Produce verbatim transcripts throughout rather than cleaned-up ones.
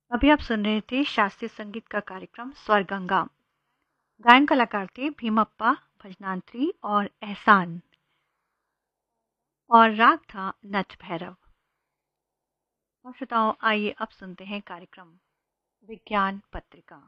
अभी आप सुन रहे थे शास्त्रीय संगीत का कार्यक्रम स्वर गंगा। गायन कलाकार थे भीमप्पा, भजनांत्री और एहसान, और राग था नट भैरव। और श्रोताओं, आइए अब सुनते हैं कार्यक्रम विज्ञान पत्रिका।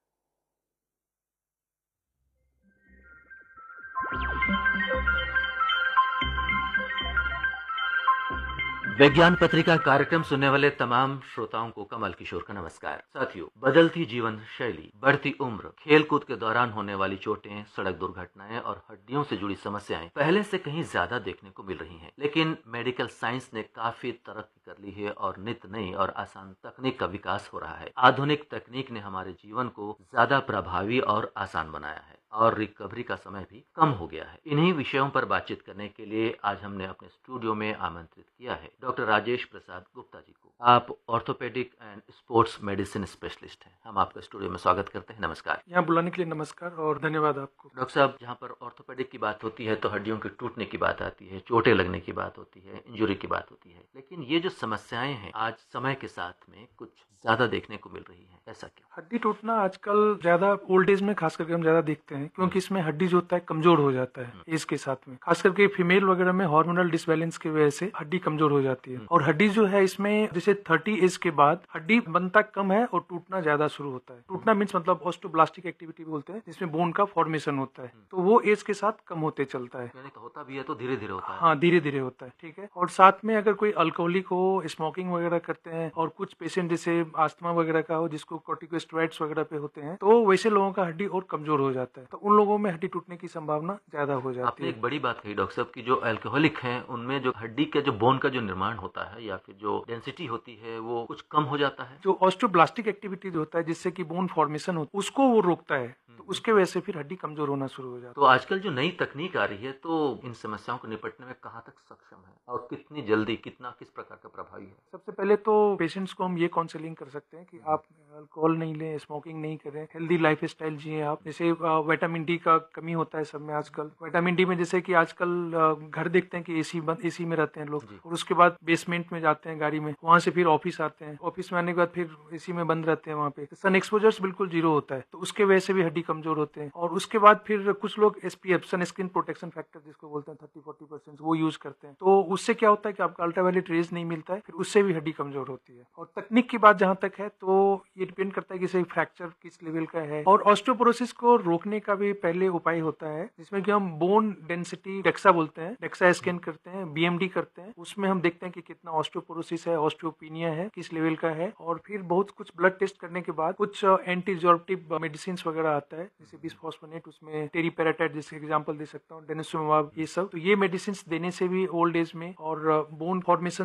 विज्ञान पत्रिका कार्यक्रम सुनने वाले तमाम श्रोताओं को कमल किशोर का नमस्कार। साथियों, बदलती जीवन शैली, बढ़ती उम्र, खेल कूद के दौरान होने वाली चोटें, सड़क दुर्घटनाएं और हड्डियों से जुड़ी समस्याएं पहले से कहीं ज्यादा देखने को मिल रही हैं। लेकिन मेडिकल साइंस ने काफी तरक्की कर ली है और नित नई और आसान तकनीक का विकास हो रहा है। आधुनिक तकनीक ने हमारे जीवन को ज्यादा प्रभावी और आसान बनाया है और रिकवरी का समय भी कम हो गया है। इन्हीं विषयों पर बातचीत करने के लिए आज हमने अपने स्टूडियो में आमंत्रित किया है डॉक्टर राजेश प्रसाद गुप्ता जी को। आप orthopaedic and sports medicine specialist हैं। हम आपका स्टूडियो में स्वागत करते हैं। नमस्कार। यहाँ बुलाने के लिए नमस्कार और धन्यवाद आपको। डॉक्टर साहब, जहाँ पर ऑर्थोपेडिक की बात होती है तो हड्डियों के टूटने की बात आती है, चोटें लगने की बात होती है, इंजुरी की बात होती है, लेकिन ये जो समस्याएं हैं आज समय के साथ में कुछ ज्यादा देखने को मिल रही है, ऐसा क्यों? हड्डी टूटना आजकल ज्यादा ओल्ड एज में खास करके हम ज्यादा देखते हैं, क्योंकि इसमें हड्डी जो होता है कमजोर हो जाता है एज के साथ में। खास करके फीमेल वगैरह में हार्मोनल डिसबैलेंस की वजह से हड्डी कमजोर हो जाती है। और हड्डी जो है इसमें जैसे थर्टी एज के बाद हड्डी बनता कम है और टूटना ज्यादा शुरू होता है। टूटना मीन्स मतलब ऑस्टोब्लास्टिक एक्टिविटी बोलते हैं, जिसमें बोन का फॉर्मेशन होता है, तो वो एज के साथ कम होते चलता है। यानी तो होता भी है तो धीरे धीरे होता है। हाँ, धीरे धीरे होता है। ठीक है। और साथ में अगर कोई अल्कोहलिक हो, स्मोकिंग वगैरह करते हैं, और कुछ पेशेंट जैसे आस्थमा वगैरह का हो जिसको कॉर्टिकोस्टेरॉइड्स वगैरह पे होते हैं, तो वैसे लोगों का हड्डी और कमजोर हो जाता है, तो उन लोगों में हड्डी टूटने की संभावना ज्यादा हो जाती आपने है। एक बड़ी बात कही डॉक्टर साहब की जो अल्कोहलिक हैं उनमें जो हड्डी के जो बोन का जो निर्माण होता है या फिर जो डेंसिटी होती है वो कुछ कम हो जाता है। जो ऑस्टियोब्लास्टिक एक्टिविटी जो होता है जिससे कि बोन फॉर्मेशन होता है उसको वो रोकता है, तो उसके वजह से फिर हड्डी कमजोर होना शुरू हो जाता है। तो आजकल जो नई तकनीक आ रही है तो इन समस्याओं को निपटने में कहाँ तक सक्षम है और कितनी जल्दी, कितना किस प्रकार का प्रभावी है? सबसे पहले तो पेशेंट्स को हम ये काउंसलिंग कर सकते हैं कि आप अल्कोहल नहीं लें, स्मोकिंग नहीं करें, हेल्दी लाइफ स्टाइल जिए आप। जैसे विटामिन डी का कमी होता है सब में आजकल। विटामिन डी में जैसे कि आजकल अ, घर देखते हैं कि एसी बंद एसी में रहते हैं लोग, और उसके बाद बेसमेंट में जाते हैं गाड़ी में, वहां से फिर ऑफिस आते हैं, ऑफिस में आने के बाद फिर एसी में बंद रहते हैं, वहां पे सन एक्सपोजर्स बिल्कुल जीरो होता है, तो उसके वजह से भी हड्डी कमजोर होते हैं। और उसके बाद फिर कुछ लोग एसपीएफ, सन स्क्रीन प्रोटेक्शन फैक्टर जिसको बोलते हैं, थर्टी फोर्टी परसेंट वो यूज करते हैं, तो उससे क्या होता है कि आपका अल्ट्रावायलेट रेज नहीं मिलता है, फिर उससे भी हड्डी कमजोर होती है। और तकनीक की बात जहां तक है तो ये डिपेंड करता है कि सही फ्रैक्चर किस लेवल का है। और ऑस्टियोपोरोसिस को रोकने का भी पहले उपाय होता है, जिसमें कि हम बोन डेंसिटी डेक्सा बोलते हैं, डेक्सा स्कैन करते हैं, बीएमडी करते हैं, उसमें हम देखते हैं कि कितना ऑस्टियोपोरोसिस है, ऑस्टियोपिनिया है, किस लेवल का है। और फिर बहुत कुछ ब्लड टेस्ट करने के बाद कुछ एंटी रिजॉर्प्टिव मेडिसिन वगैरह आता है, जैसे बिसफॉस्फोनेट, उसमें टेरीपेराटाइट जैसे एग्जांपल दे सकता हूँ, डेनिसोमाब, ये सब। तो ये मेडिसिन देने से भी ओल्ड एज में और बोन फॉर्मेशन